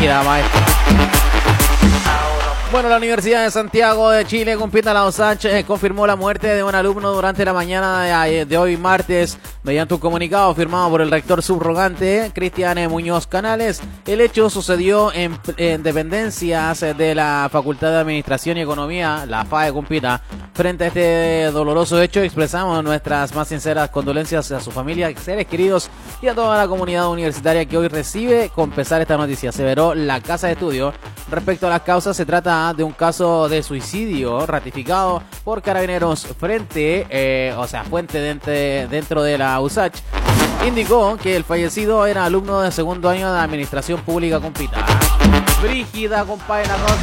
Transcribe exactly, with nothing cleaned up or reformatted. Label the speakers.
Speaker 1: vida, maestro. Bueno, la Universidad de Santiago de Chile, compita la USACH, eh, confirmó la muerte de un alumno durante la mañana de, de hoy martes, mediante un comunicado firmado por el rector subrogante, Cristian Muñoz Canales. El hecho sucedió en, en dependencias de la Facultad de Administración y Economía, la FAE Compita. Frente a este doloroso hecho, expresamos nuestras más sinceras condolencias a su familia, seres queridos y a toda la comunidad universitaria que hoy recibe con pesar esta noticia, aseveró la Casa de Estudio. Respecto a las causas, se trata de un caso de suicidio ratificado por Carabineros frente, eh, o sea, fuente dentro, dentro de la USACH. Indicó que el fallecido era alumno de segundo año de Administración Pública Compita. Brígida, compadre, la cosa.